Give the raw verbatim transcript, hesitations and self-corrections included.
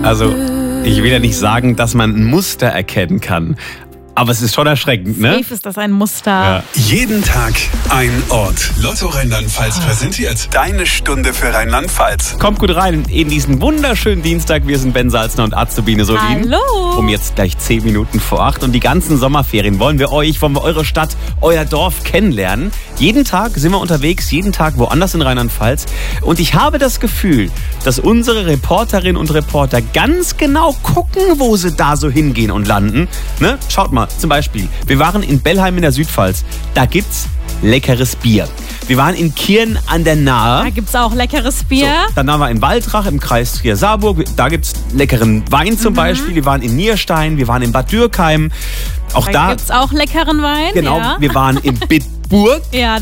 Also, ich will ja nicht sagen, dass man ein Muster erkennen kann. Aber es ist schon erschreckend, ne? Safe ist das ein Muster. Ja. Jeden Tag ein Ort. Lotto Rheinland-Pfalz präsentiert deine Stunde für Rheinland-Pfalz. Kommt gut rein in diesen wunderschönen Dienstag. Wir sind Ben Salzner und Azubine Solin. Hallo. Um jetzt gleich zehn Minuten vor acht. Und die ganzen Sommerferien wollen wir euch, wollen wir eure Stadt, euer Dorf kennenlernen. Jeden Tag sind wir unterwegs, jeden Tag woanders in Rheinland-Pfalz. Und ich habe das Gefühl, dass unsere Reporterinnen und Reporter ganz genau gucken, wo sie da so hingehen und landen. Ne? Schaut mal, zum Beispiel, wir waren in Bellheim in der Südpfalz. Da gibt's leckeres Bier. Wir waren in Kirn an der Nahe. Da gibt's auch leckeres Bier. So, dann waren wir in Waldrach im Kreis Trier-Saarburg. Da gibt's leckeren Wein zum mhm. Beispiel. Wir waren in Nierstein, wir waren in Bad Dürkheim. Auch da, da gibt's auch leckeren Wein. Genau, ja. wir waren in Bitburg. Ja,